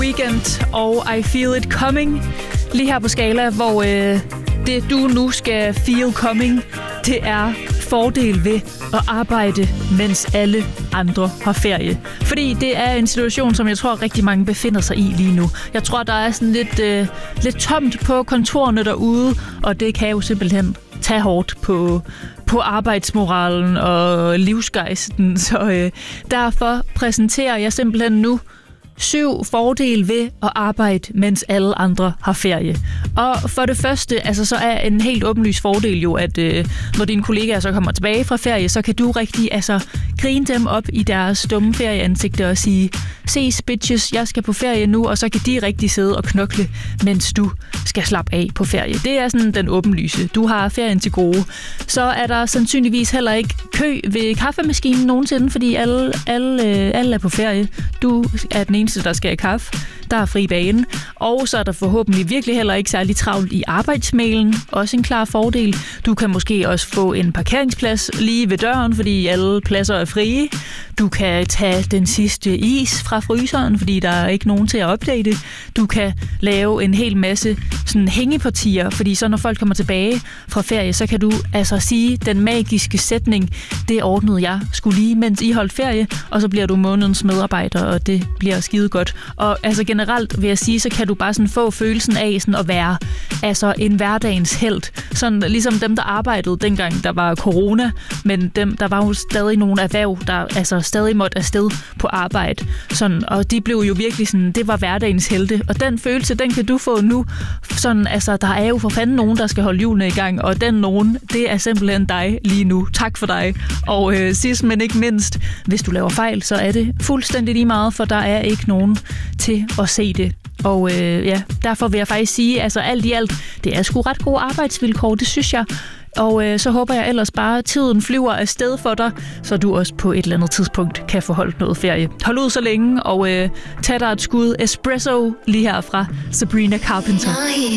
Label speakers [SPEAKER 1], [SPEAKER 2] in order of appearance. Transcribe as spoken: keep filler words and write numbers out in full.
[SPEAKER 1] Weeknd og I Feel It Coming. Lige her på Skala, hvor øh, det du nu skal feel coming, det er fordel ved at arbejde, mens alle andre har ferie. Fordi det er en situation, som jeg tror rigtig mange befinder sig i lige nu. Jeg tror, der er sådan lidt, øh, lidt tomt på kontorerne derude, og det kan jo simpelthen tage hårdt på, på arbejdsmoralen og livsgejsten. Så øh, derfor præsenterer jeg simpelthen nu syv fordele ved at arbejde, mens alle andre har ferie. Og for det første, altså, så er en helt åbenlys fordel jo, at øh, når dine kollegaer så kommer tilbage fra ferie, så kan du rigtig altså, grine dem op i deres dumme ferieansigter og sige, ses bitches, jeg skal på ferie nu, og så kan de rigtig sidde og knokle, mens du skal slappe af på ferie. Det er sådan den åbenlyse. Du har ferien til gode. Så er der sandsynligvis heller ikke kø ved kaffemaskinen nogensinde, fordi alle, alle, alle er på ferie. Du er den eneste, der skal have kaffe. Der er fri bane. Og så er der forhåbentlig virkelig heller ikke særlig travlt i arbejdsmailen. Også en klar fordel. Du kan måske også få en parkeringsplads lige ved døren, fordi alle pladser er frie. Du kan tage den sidste is fra fryseren, fordi der er ikke nogen til at opdage det. Du kan lave en hel masse sådan hængepartier, fordi så når folk kommer tilbage fra ferie, så kan du altså sige den magiske sætning, det ordnede jeg skulle lige, mens I holdt ferie, og så bliver du månedens medarbejder, og det bliver skide godt. Og altså generelt vil jeg sige, så kan du bare sådan få følelsen af sådan at være altså en hverdagens helt. Sådan ligesom dem, der arbejdede dengang, der var corona, men dem, der var jo stadig nogle erhverv, der altså stadig måtte afsted på arbejde. Sådan, og de blev jo virkelig sådan, det var hverdagens helte. Og den følelse, den kan du få nu. Sådan, altså, der er jo for fanden nogen, der skal holde hjulene i gang, og den nogen, det er simpelthen dig lige nu. Tak for dig. Og øh, sidst, men ikke mindst, hvis du laver fejl, så er det fuldstændig lige meget, for der er ikke nogen til at se det. Og øh, ja, derfor vil jeg faktisk sige, altså alt i alt, det er sgu ret gode arbejdsvilkår, det synes jeg. Og øh, så håber jeg ellers bare, at tiden flyver afsted for dig, så du også på et eller andet tidspunkt kan få holdt noget ferie. Hold ud så længe, og øh, tag dig et skud espresso lige her fra Sabrina Carpenter.